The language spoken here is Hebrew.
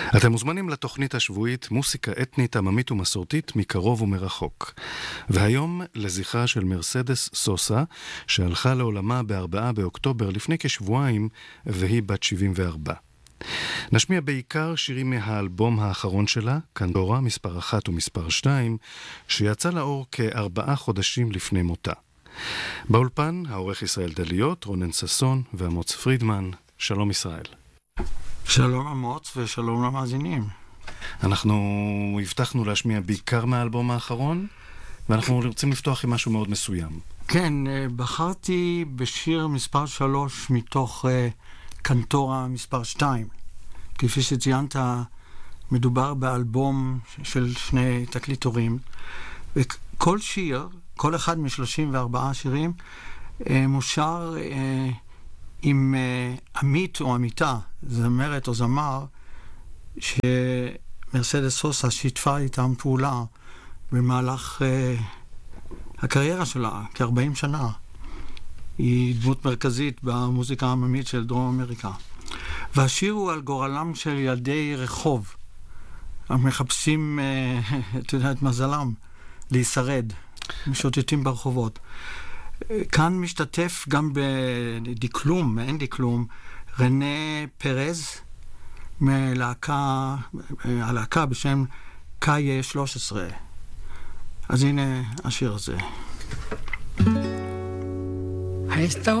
אתם מוזמנים לתוכנית השבועית מוסיקה אתנית, עממית ומסורתית מקרוב ומרחוק. והיום לזכרה של מרסדס סוסה, שהלכה לעולמה ב4 באוקטובר לפני כשבועיים, והיא בת 74. נשמיע בעיקר שירים מהאלבום האחרון שלה, קנטורה, מספר 1 ומספר 2, שיצא לאור כ4 חודשים לפני מותה. באולפן, העורך ישראל דליות, רונן ססון ואמוץ פרידמן. שלום ישראל. שלום אמוץ ושלום למאזינים. אנחנו הבטחנו להשמיע בעיקר מהאלבום האחרון, ואנחנו רוצים לפתוח עם משהו מאוד מסוים. כן, בחרתי בשיר מספר 3 מתוך קנטורה מספר 2. כפי שציינת, מדובר באלבום של 2 תקליטורים, וכל שיר, כל אחד מ34 שירים, מושר עם עמית או עמיתה, זמרת או זמר, שמרסדס סוסה שיתפה איתם פעולה במהלך הקריירה שלה, כ40 שנה. היא דמות מרכזית במוזיקה העממית של דרום אמריקה. והשיר הוא על גורלם של ילדי רחוב, המחפשים את מזלם להישרד, משוטטים ברחובות. כאן משתתף גם בדקלום, מעין דקלום, רנה פרז, הלהקה בשם קאיה 13. אז הנה השיר הזה.